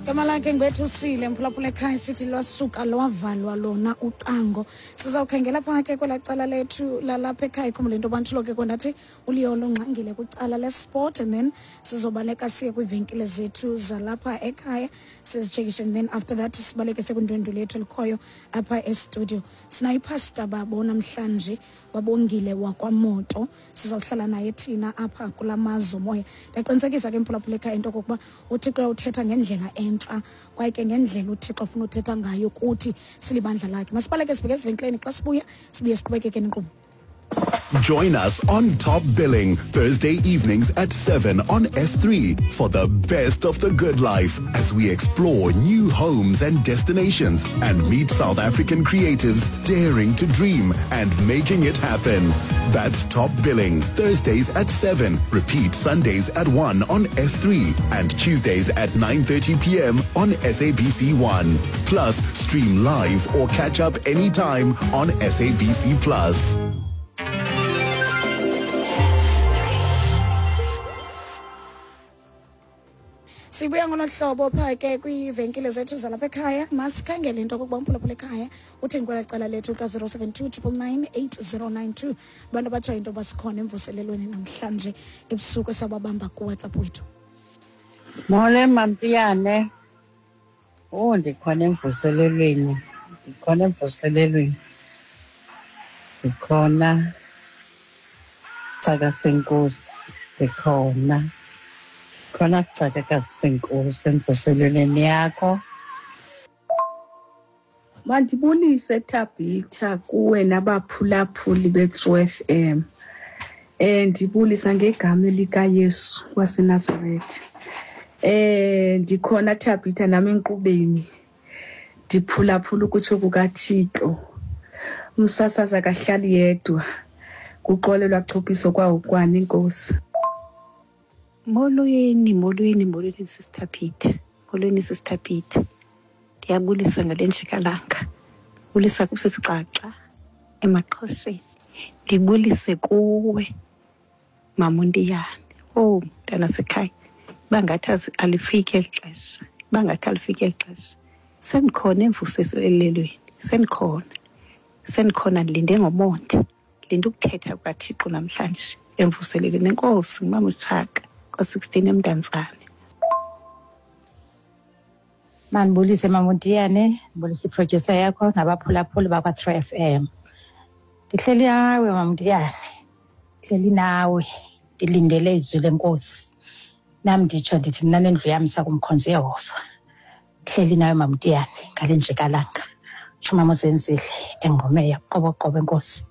Gama lakhe ngibethusile mphulaphula ekhaya sithi lwasuka lwavalwa lona ucango. Sizawukhangela pha ke kwela cala lethu lalapha ekhaya khumbula into bantshilo ke kondathi uLeon ungxangile kwicala lesport, and then sizobaleka siye kwiivenkile zethu zalapha ekhaya sizitshekishe, and then after that sibaleke sekundwendwe lethu likhoyo apha estudio. Sinayipasta babo namhlanje babongile wakwamoto, sizawuhlala naye thina apha kulamazo moya. Ndaqinisekisa ke mphulaphula ekhaya into kokuba uThixo uthetha ngendlela entsha kwaye ke ngendlela uThixo ufuna uthetha ngayo kuthi silibandla lakhe. Masibaleke sibheke esivenkileni xa sibuye siqhubekeke nenkqubo. Join us on Top Billing Thursday evenings at 7 on S3 for the best of the good life as we explore new homes and destinations and meet South African creatives daring to dream and making it happen. That's Top Billing Thursdays at 7. Repeat Sundays at 1 on S3 and Tuesdays at 9:30 p.m. on SABC1. Plus, stream live or catch up anytime on SABC Plus. Sibuya ngonohlobo pha ke kwiivenkile zethu zalapha ekhaya. Masikhangele into kokuba mphulaphula ekhaya uthini kwela cala lethu ka 0729998092. Abantu abatsho into basikhona emvuselelweni namhlanje ebusuku sababamba ku WhatsApp wethu. Mole Mampiyane. Ndikhona emvuselelweni. Ndikhona Tsaka Senkosi. Khona Tsaka Senkosi emvuselelweni yakho. Mandibulise Tabitha kuwe nabaphulaphuli be-True FM. Ndibulisa ngegama likaYesu waseNazaretha. Ndikhona Tabitha nami enkqubeni. Ndiphulaphula ukuthi kukaThixo. Umsasaza kahlali yedwa. Kuqolelwa chophiso kwa ukwana inkosi. Molweni Sister Peter. Ndiyabulisa ngale njikalanga. Bulisa kusisixaxa emaqhosheni. Ndibulise kuwe Mama Undiyane. Mntana sekhaya. Bangathi alifike ixesha. Sendikhona emvuselelweni. Sendikhona ndilinde ngomonde. Ndilinde ukuthetha kukaThixo namhlanje emvuselelweni. Enkosi Mama uTshaka kwa16 eMdantsane. Manibulise Mama Undiyane, mbulise iproducer yakho nabaphulaphuli bakwa True FM. Ndihleli nawe Mama Undiyane. Ndihleli nawe. Ndilindele izwi lenkosi. Nami nditsho ndithi mina nendlu yami sakumkhonza Yehova. Ndihleli nawe Mama Undiyane ngale njikalanga. Mama Zenzile engqome yaqoboqobo enkosi.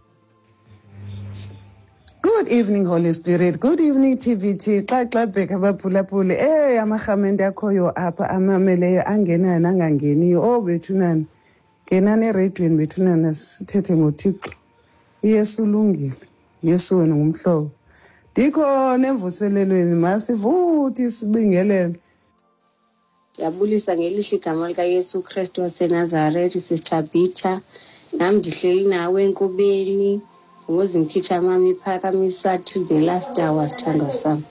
Good evening, Holy Spirit. Good evening, TVT. Xa bheka abaphulaphuli. Amarhamente akhoyo apha amameleyo angenayo nangangeniyo. Bethunani. Ngenani eradweni bethunani sithethe ngoThixo. Yesu ulungile. Yesu wena ngumhlobo. Ndikhona emvuselelweni masivuthi sibingelele. Ndiyabulisa ngelihle igama likaYesu Kristu waseNazaretha Sister Peter. Nami ndihleli nawe enkubeni. Ngozinkhitha mami phakamisa till the last hour sithandwa sami.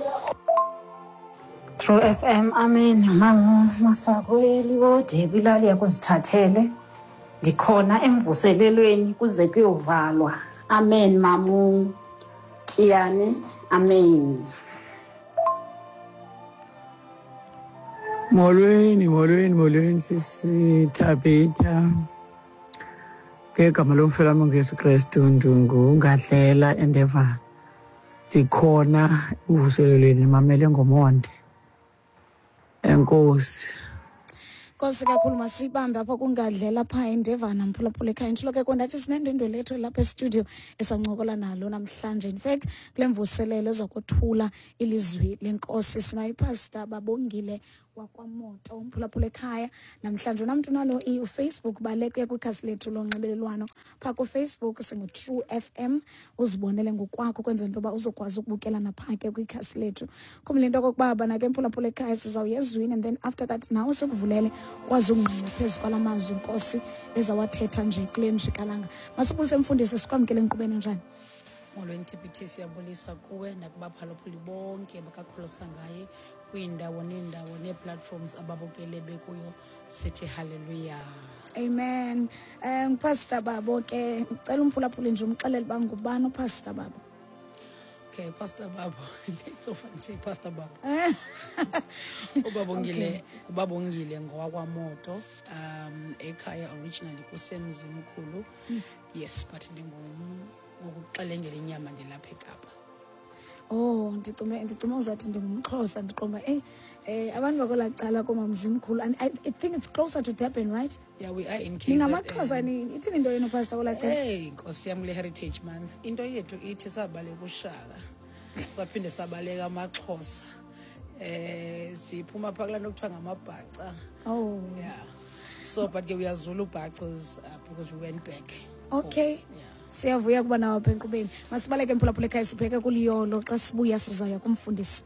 True FM, amen. Mafako eliwode bilali yakuzithathele. Ndikhona emvuselelweni kuze kuyovalwa. Amen Mamu Tiyane. Amen. Molweni sisi Tabitha. Ngegama lomfela Yesu Kristu Ndungu ngadlela endeva. Ndikhona uvuselelweni mamele ngomonde. Enkosi. Nkosi kakhulu masibambe apha kungadlela pha endevana mphulaphula ekhaya. Ntshilo ke kondathi sinendwendwe lethu lapha estudio esancokola nalo namhlanje. In fact kule mvuselelo ezakuthula ilizwi lenkosi sinayipasta babongile wakwamoto umphulaphula ekhaya. Namhlanje namntu nalo uFacebook baleke kwikhasi lethu lonxibelelwano pha ku Facebook singu-True FM. Uzibonele ngokwakho kwenza into yoba uzokwazi ukubukela napha ke kwikhasi lethu. Khumbula into okokuba banake mphulaphula ekhaya sizawuyezwini, and then after that nawe sikuvulele kwazi ungqina phezu kwalamazwi inkosi ezawathetha nje kule njikalanga. Masibulise mfundisi sikwamkele enkqubeni njani? Molweni TPT siyabulisa kuwe nakubaphulaphuli bonke bakakholisa ngaye kwiindawo neendawo nee-platforms ababukele bekuyo sithi hallelujah. Amen. Pastor Babo ke ucela umphulaphuli nje umxelele uba ngubani uPastor Babo. Okay, Pastor Babo. It's so fun to say Pastor Babo. Ubabongile ngowakwaMoto. Ekhaya originally kusemzimkhulu. Yes, but ngokuxelengela inyama ndilapha eKapa. Oh, ndicuma uzathi ndingumXhosa ndiqomba abantu bakolacala komamzimkhulu, and I think it's closer to Durban, right? Yeah, we are in KZN. NingamaXhosa ithini into yenu Pastor kolacala? Nkosi yam le Heritage Month. Into yethu ithi sabaleka uShaka. Saphinde sabaleka amaXhosa. Siphuma phakula nokuthiwa ngamabhaca. Oh. Yeah. So but we are Zulu Bacos because we went back. Okay. Home. Yeah. Siyavuya kuba nawe apha enkqubeni. Masibaleke mphulaphula ekhaya sibheke kuliyolo xa sibuya sizaya kumfundisi.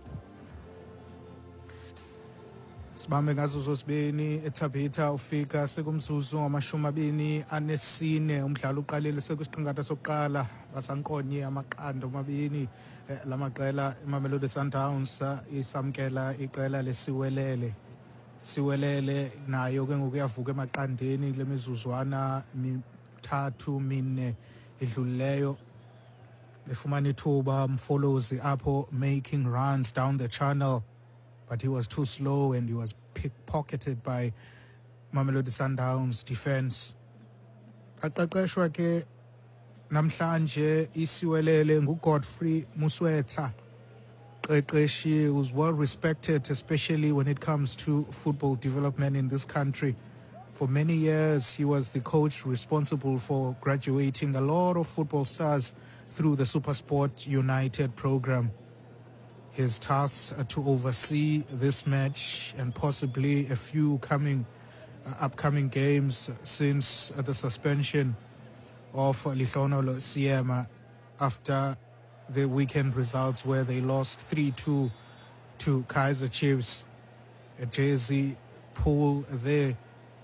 Sibambe ngazo zosibini eThabitha ufika sekumzuzu ngama-24 umdlalo uqalile sekusiqingatha sokuqala basankonye amaqanda omabini lamaqela iMamelodi Sundowns isamkela iqela lesiwelele. Siwelele nayo ke ngoku yavuka emaqandeni kule mizuzwana 3-4 idlulileyo efumana ithuba umfolozi apho making runs down the channel, but he was too slow and he was pickpocketed by Mamelodi Sundowns defense. Aqeqeshwa ke namhlanje isiwelele nguGodfrey Muswetha. Qeqeshi was well respected, especially when it comes to football development in this country. For many years, he was the coach responsible for graduating a lot of football stars through the SuperSport United program. His task to oversee this match and possibly a few upcoming games since the suspension of Lihlono Siema after the weekend results where they lost 3-2 to Kaizer Chiefs. A jersey pull there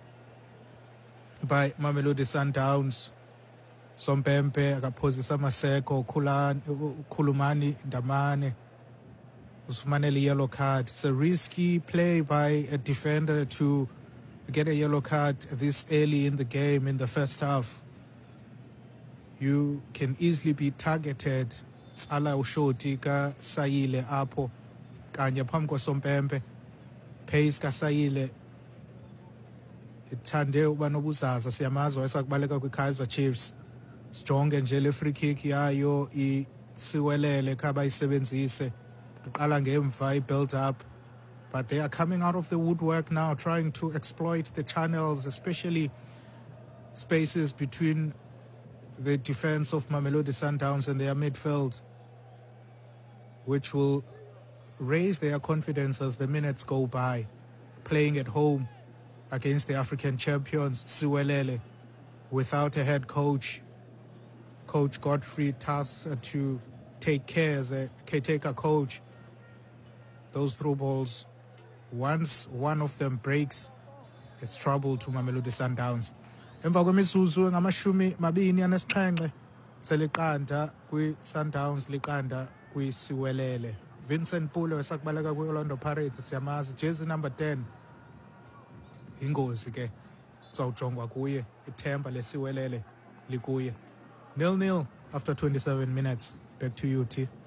by Mamelodi Sundowns. Sompempe akaphosisa Maseko Khulumani Ndamane usifanele yellow card. It's a risky play by a defender to get a yellow card this early in the game in the first half. You can easily be targeted. Tsala ushoti ka Sayile apho kanye phambi kwaSompempe. Pace ka Sayile ithande uba nobuzaza, siyamazi wayesakubaleka kwiKaizer Chiefs. Sijonge nje le free kick yayo isiwelele khaba isebenzise iqala ngemva build up, but they are coming out of the woodwork now trying to exploit the channels, especially spaces between the defense of Mamelodi Sundowns and their midfield, which will raise their confidence as the minutes go by. Playing at home against the African champions, Siwelele, without a head coach. Coach Godfrey tasked to take care as a caretaker coach. Those through balls, once one of them breaks, it's trouble to Mamelodi Sundowns. Emva kwemizuzu ngama-27 seliqanda kwi-Sundowns liqanda kwi-Siwelele. Vincent Pule wesakubaleka kwi-Orlando Pirates siyamazi, jersey number 10 ingozi ke zawujongwa kuye, ithemba lesiwelele likuye. 0-0 after 27 minutes. Back to you, T.